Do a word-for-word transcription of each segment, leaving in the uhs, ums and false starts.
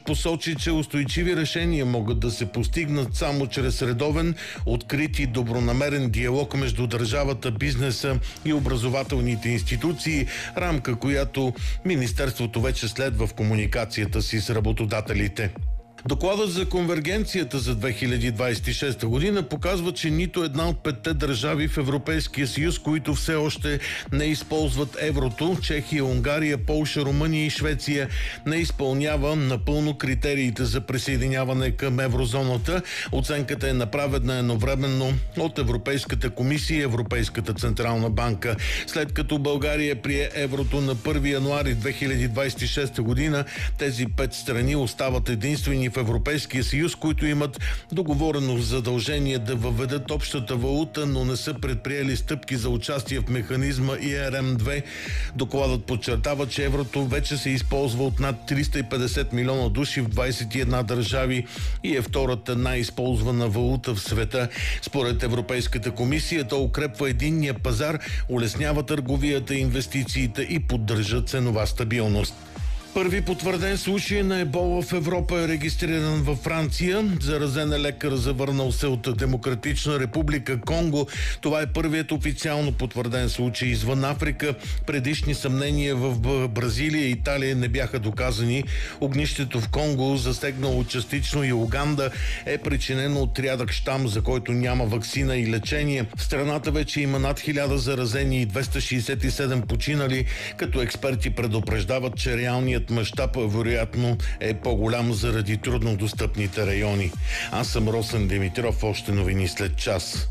посочи, че устойчиви решения могат да се постигнат само чрез редовен, открит и добронамерен диалог между държавата, бизнеса и образователните институции, рамка, която Министерството вече следва в комуникацията си с работодателите. Докладът за конвергенцията за две хиляди двадесет и шеста година показва, че нито една от петте държави в Европейския съюз, които все още не използват еврото, Чехия, Унгария, Полша, Румъния и Швеция, не изпълнява напълно критериите за присъединяване към еврозоната. Оценката е направена едновременно от Европейската комисия и Европейската централна банка. След като България прие еврото на първи януари две хиляди двадесет и шеста година, тези пет страни остават единствени в Европейския съюз, които имат договорено задължение да въведат общата валута, но не са предприели стъпки за участие в механизма И Р М две. Докладът подчертава, че еврото вече се използва от над триста и петдесет милиона души в двадесет и една държави и е втората най-използвана валута в света. Според Европейската комисия, то укрепва единния пазар, улеснява търговията, инвестициите и поддържа ценова стабилност. Първи потвърден случай на ебола в Европа е регистриран във Франция. Заразен е лекар, завърнал се от Демократична република Конго. Това е първият официално потвърден случай извън Африка. Предишни съмнения в Бразилия и Италия не бяха доказани. Огнището в Конго, засегнало частично и Уганда, е причинено от рядък щам, за който няма ваксина и лечение. В страната вече има над хиляда заразени и двеста шейсет и седем починали, като експерти предупреждават, че реалният мащаб вероятно е по-голям заради труднодостъпните райони. Аз съм Росен Димитров, още новини след час.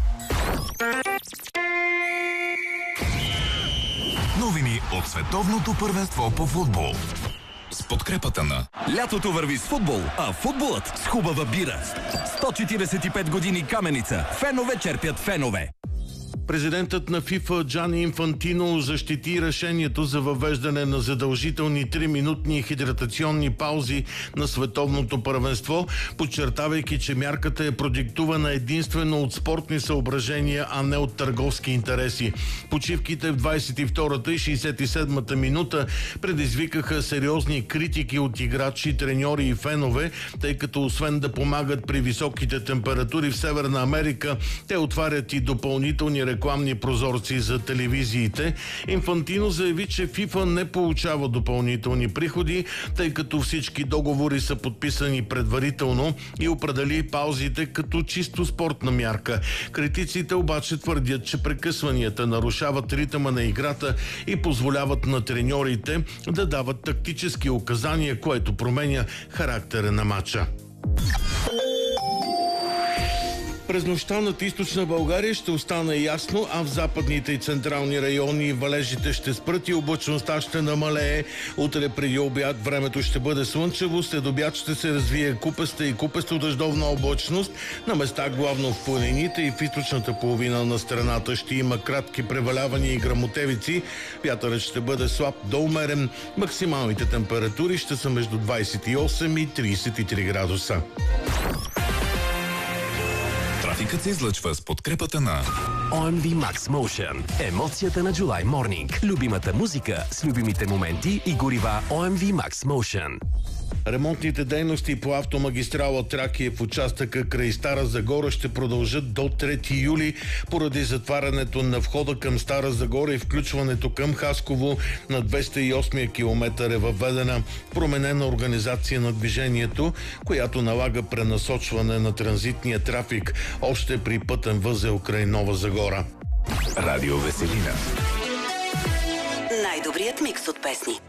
Новини от световното първенство по футбол. С подкрепата на... Лятото върви с футбол, а футболът с хубава бира. сто четиридесет и пет години Каменица. Фенове черпят фенове. Президентът на ФИФА Джани Инфантино защити решението за въвеждане на задължителни три-минутни хидратационни паузи на световното първенство, подчертавайки, че мярката е продиктувана единствено от спортни съображения, а не от търговски интереси. Почивките в двадесет и втората и шейсет и седмата минута предизвикаха сериозни критики от играчи, треньори и фенове, тъй като освен да помагат при високите температури в Северна Америка, те отварят и допълнителни рекорди рекламни прозорци за телевизиите. Инфантино заяви, че ФИФА не получава допълнителни приходи, тъй като всички договори са подписани предварително, и определи паузите като чисто спортна мярка. Критиците обаче твърдят, че прекъсванията нарушават ритъма на играта и позволяват на треньорите да дават тактически указания, което променя характера на матча. През нощта над източна България ще остане ясно, а в западните и централни райони валежите ще спрат и облачността ще намалее. Утре преди обяд времето ще бъде слънчево, след обяд ще се развие купеста и купесто дъждовна облачност. На места главно в планините и в източната половина на страната ще има кратки превалявания и гръмотевици. Вятърът ще бъде слаб до умерен. Максималните температури ще са между двадесет и осем и тридесет и три градуса. Трафикът се излъчва с подкрепата на О Ем Ви Max Motion. Емоцията на July Morning. Любимата музика с любимите моменти и горива О Ем Ви Max Motion. Ремонтните дейности по автомагистрала Тракия в участъка край Стара Загора ще продължат до трети юли поради затварянето на входа към Стара Загора и включването към Хасково на двеста и осми километър е въведена променена организация на движението, която налага пренасочване на транзитния трафик още при пътен възел край Нова Загора. Радио Веселина. Най-добрият микс от песни.